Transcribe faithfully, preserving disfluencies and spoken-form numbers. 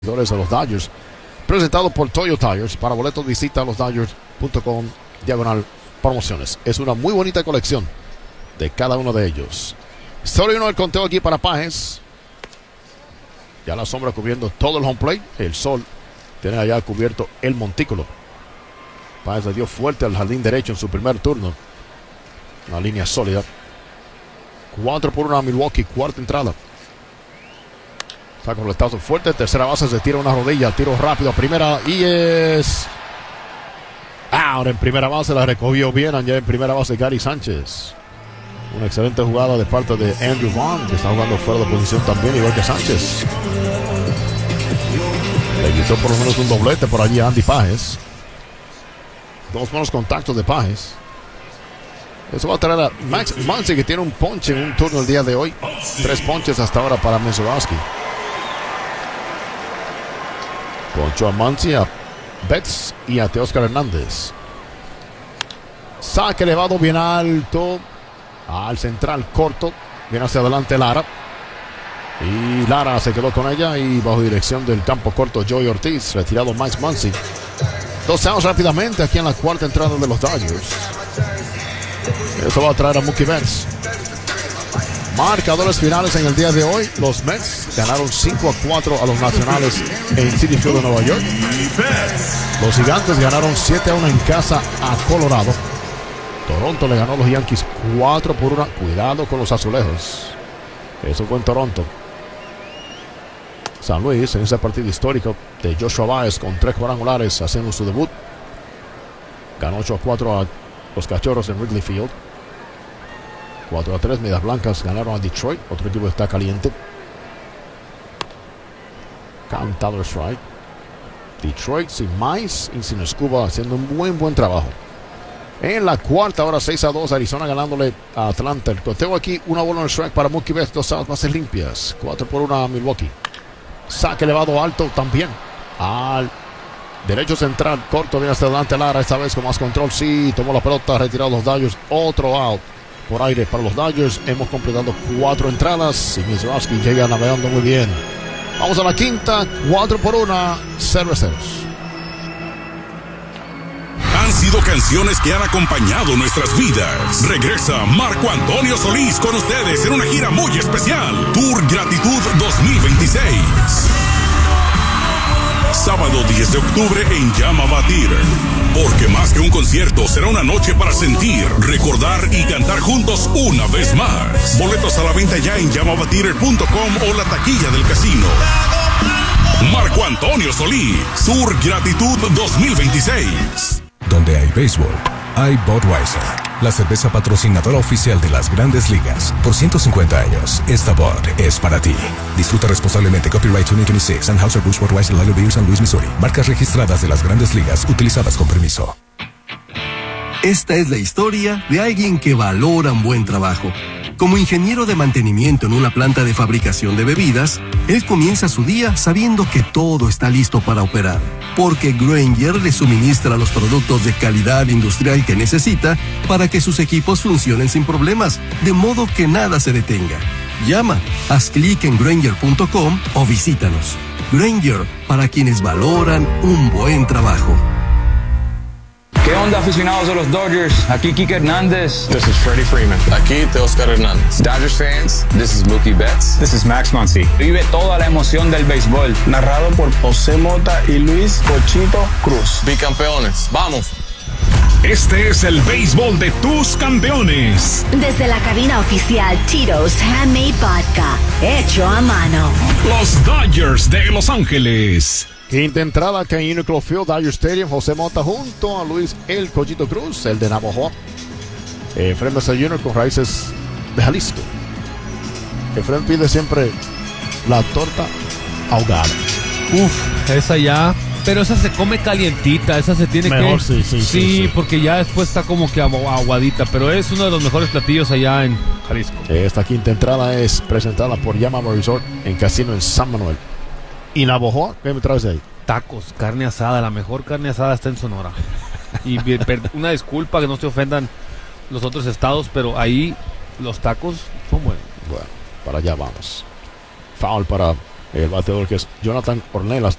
de los Dodgers, presentado por Toyo Tires. Para boletos visita los dodgers punto com diagonal promociones. Es una muy bonita colección de cada uno de ellos. Solo uno del conteo aquí para Páez. Ya la sombra cubriendo todo el home plate. El sol tiene allá cubierto el montículo. Páez le dio fuerte al jardín derecho en su primer turno. Una línea sólida. cuatro por uno a Milwaukee, cuarta entrada. Está con el tazo fuerte. Tercera base, se tira una rodilla. Tiro rápido a primera y es ahora en primera base. La recogió bien allá en primera base Gary Sánchez. Una excelente jugada de parte de Andrew Vaughn, que está jugando fuera de posición también, igual que Sánchez. Le quitó por lo menos un doblete por allí a Andy Páez. Dos buenos contactos de Páez. Eso va a traer a Max Muncy, que tiene un ponche en un turno el día de hoy. Tres ponches hasta ahora para Menzoraski. Poncho a Muncy, a Betts y a Teóscar Hernández. Saque elevado bien alto al central corto. Viene hacia adelante Lara. Y Lara se quedó con ella. Y bajo dirección del campo corto Joey Ortiz. Retirado Max Muncy. Dos outs rápidamente aquí en la cuarta entrada de los Dodgers. Eso va a traer a Mookie Betts. Marcadores finales en el día de hoy. Los Mets ganaron cinco a cuatro a los Nacionales en Citi Field de Nueva York. Los Gigantes ganaron siete a uno en casa a Colorado. Toronto le ganó a los Yankees cuatro por uno. Cuidado con los azulejos. Eso fue en Toronto. San Luis en ese partido histórico de Joshua Baez con tres cuadrangulares haciendo su debut. Ganó ocho a cuatro a los Cachorros en Wrigley Field. cuatro a tres, Medias Blancas ganaron a Detroit. Otro equipo está caliente. Cam Tyler strike. Detroit sin Mize y sin Escobar haciendo un buen buen trabajo. En la cuarta, ahora seis a dos, Arizona ganándole a Atlanta. El conteo aquí, una bola en el strike para Mookie Betts, dos outs, bases limpias. cuatro por uno a Milwaukee. Saque elevado alto también al derecho central, corto, viene hacia adelante Lara, esta vez con más control. Sí, tomó la pelota, retirado los Dodgers. Otro out por aire para los Dodgers. Hemos completado cuatro entradas y Menzoraski llega navegando muy bien. Vamos a la quinta, cuatro por una, cero a cero. Han sido canciones que han acompañado nuestras vidas. Regresa Marco Antonio Solís con ustedes en una gira muy especial. Tour Gratitud dos mil veintiséis. Sábado diez de octubre en Llama Batir. Porque más que un concierto, será una noche para sentir, recordar y cantar juntos una vez más. Boletos a la venta ya en llama batir punto com o la taquilla del casino. Marco Antonio Solís, Tour Gratitud dos mil veintiséis. Donde hay béisbol, hay Budweiser, la cerveza patrocinadora oficial de las Grandes Ligas. Por ciento cincuenta años, esta Bud es para ti. Disfruta responsablemente. Copyright dos mil veintiséis, Anheuser-Busch Budweiser Lager Beer, San Luis, Missouri. Marcas registradas de las Grandes Ligas, utilizadas con permiso. Esta es la historia de alguien que valora un buen trabajo. Como ingeniero de mantenimiento en una planta de fabricación de bebidas, él comienza su día sabiendo que todo está listo para operar, porque Grainger le suministra los productos de calidad industrial que necesita para que sus equipos funcionen sin problemas, de modo que nada se detenga. Llama, haz clic en Grainger punto com o visítanos. Grainger, para quienes valoran un buen trabajo. ¿Qué onda, aficionados de los Dodgers? Aquí Kike Hernández. This is Freddie Freeman. Aquí Teóscar Hernández. Dodgers fans, this is Mookie Betts. This is Max Muncy. Vive toda la emoción del béisbol. Narrado por José Mota y Luis Cochito Cruz. Bicampeones, ¡vamos! Este es el béisbol de tus campeones. Desde la cabina oficial Tito's Handmade Vodka, hecho a mano. Los Dodgers de Los Ángeles. Quinta entrada que en Uniqlo Field, Dodger Stadium. José Mota junto a Luis El Cochito Cruz, el de Navajo. Efraín Mesa junior con raíces de Jalisco. Efraín pide siempre la torta ahogada. Uf, esa ya. Pero esa se come calientita, esa se tiene Mejor, que... sí, sí, sí, sí, sí. porque ya después está como que agu- aguadita, pero es uno de los mejores platillos allá en Jalisco. Esta quinta entrada es presentada por Yamama Resort en Casino en San Manuel. ¿Y Navajo? ¿Qué me traes ahí? Tacos, carne asada, la mejor carne asada está en Sonora. Y bien, per- una disculpa que no se ofendan los otros estados, pero ahí los tacos son buenos. Bueno, para allá vamos. Foul para el bateador que es Jonathan Ornelas.